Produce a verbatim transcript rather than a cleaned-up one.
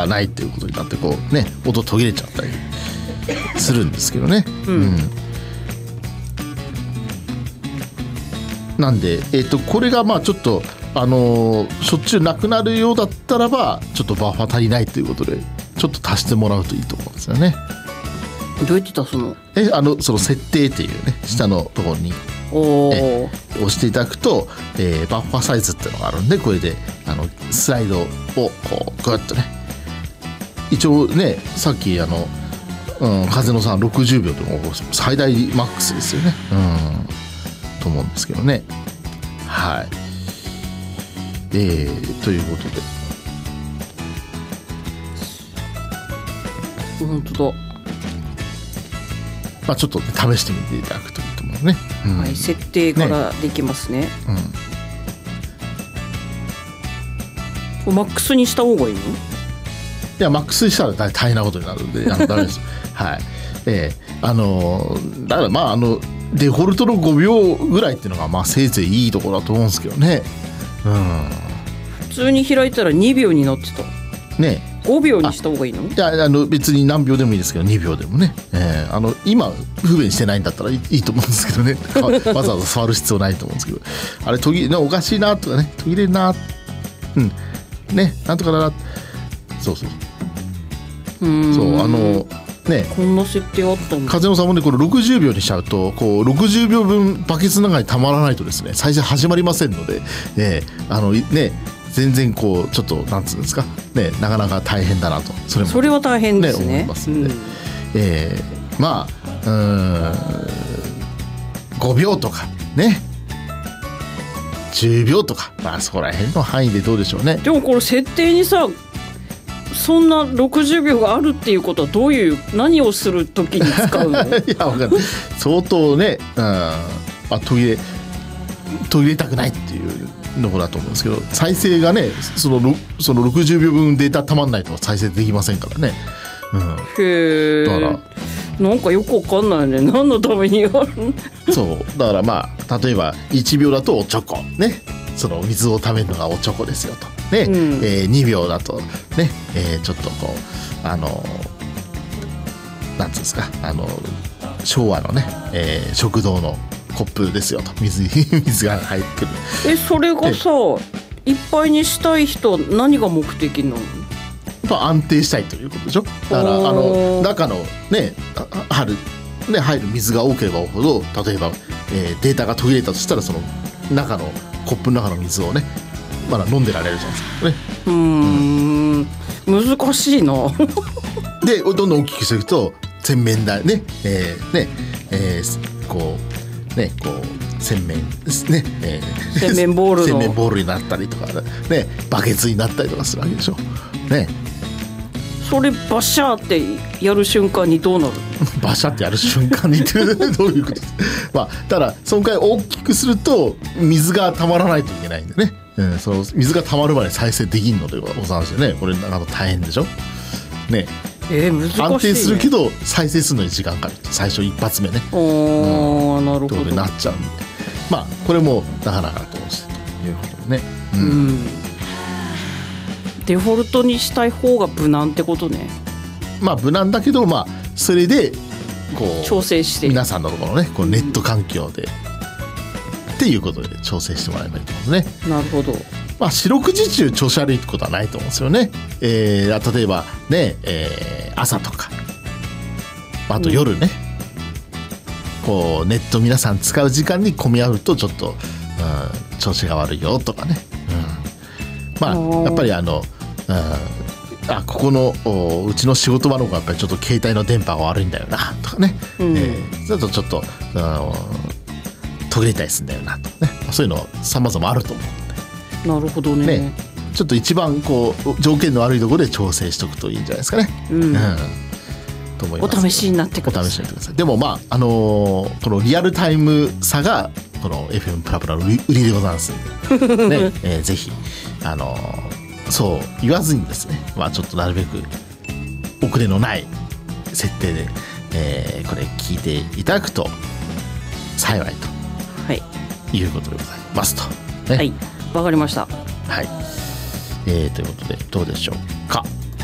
がないっていうことになってこうね音途切れちゃったりするんですけどね、うんうん、なんで、えー、とこれがまあちょっと、あのー、しょっちゅうなくなるようだったらばちょっとバッファー足りないということでちょっと足してもらうといいと思うんですよね。 どうやって足すの？ えあのその設定っていうね下のところにおえ押していただくと、えー、バッファーサイズっていうのがあるんでこれであのスライドをこうグッとね一応ねさっきあの、うん、風野さんろくじゅうびょうと最大マックスですよね、うん、と思うんですけどね。はい、えー、ということで本当だ、 まあ、ちょっと、ね、試してみていただくといいと思うね、うんはい、設定からできますね、うん、マックスにした方がいいの？ いやマックスにしたら大変なことになるんであのダメですはい、えー、あのだからまああのデフォルトのごびょうぐらいっていうのがまあせいぜいいいところだと思うんですけどね、うん、 普通に開いたらにびょうになってたね。ごびょうにした方がいいの？いやあの別に何秒でもいいですけどにびょうでもね、えー、あの今不便してないんだったらい い, いいと思うんですけどねわざわざ触る必要ないと思うんですけどあれ途切れおかしいなとかね途切れるなうんねなんとかなそうそううーんそうあのねこんな設定あったんだ。 風野さんもねこれろくじゅうびょうにしちゃうとこうろくじゅうびょうぶんバケツの中にたまらないとですね再生始まりませんので、えー、あのね全然こうちょっとなんつうんですかねなかなか大変だなとそれも、ね、 それは大変ですね思いますので、うんえー、まあうーんごびょうとかねじゅうびょうとかまあそこら辺の範囲でどうでしょうね。 でもこれ設定にさそんなろくじゅうびょうがあるっていうことはどういう何をするときに使うの？いやわかんない相当ね、うん、あ途切れ途切れたくないっていうのだと思うんですけど再生がねその、そのろくじゅうびょうぶんデータたまんないと再生できませんからね、うん、 へえだからなんかよくわかんないね何のためにやるのそうだからまあ例えばいちびょうだとおちょこねその水をためるのがおちょこですよとね、うんえー、にびょうだとね、えー、ちょっとこうあのなんつうんですかあの昭和のね、えー、食堂のコップですよと 水, 水が入ってくる。 えそれがさいっぱいにしたい人何が目的なの？ やっぱ安定したいということでしょ。だからあの中のね入るね入る水が多ければ多いほど例えば、えー、データが途切れたとしたらその中のコップの中の水をねまだ飲んでられるじゃないですかね。 うーん、うん、難しいなでどんどん大きくしていくと洗面台ね、えー、ね、えー、こうねこう洗面ですね、えー、 洗面ボールの洗面ボールになったりとかねバケツになったりとかするわけでしょね。 それバシャーってやる瞬間にどうなる？ バシャってやる瞬間にってどういうことですまあただその回大きくすると水がたまらないといけないんでね、うん、その水がたまるまで再生できんのでございますよね。これなかなか大変でしょね。 えー、難しいね。 安定するけど再生するのに時間かかる最初一発目ねお、うん、なるほどということになっちゃうんでまあこれもなかなかどうしてということでね、うん、うんデフォルトにしたい方が無難ってことね。 まあ無難だけどまあそれでこう調整して皆さんのところねこうネット環境で、うん、っていうことで調整してもらえばいいと思うんですね。 なるほど。 まあ四六時中調子悪いってことはないと思うんですよね。えー、例えばね、えー、朝とかあと夜ね、うん、こうネット皆さん使う時間に混み合うとちょっと、うん、調子が悪いよとかね、うん、まあやっぱりあの、うん、あここのうちの仕事場の方がやっぱりちょっと携帯の電波が悪いんだよなとかね、うんえー、それとちょっと、うん、途切れたりするんだよなとねそういうの様々あると思う。 なるほど ね, ねちょっと一番こう条件の悪いところで調整しておくといいんじゃないですかね、うんうん、と思います。 お試しになってください。 お試しになってください。でもまああのー、このリアルタイムさがこの エフエム プラプラの売りでございますので、ねえー、ぜひあのー、そう言わずにですね、まあ、ちょっとなるべく遅れのない設定で、えー、これ聞いていただくと幸いと、はい、いうことでございますと、ね、 はいわかりました。 はい、えー、ということでどうでしょう。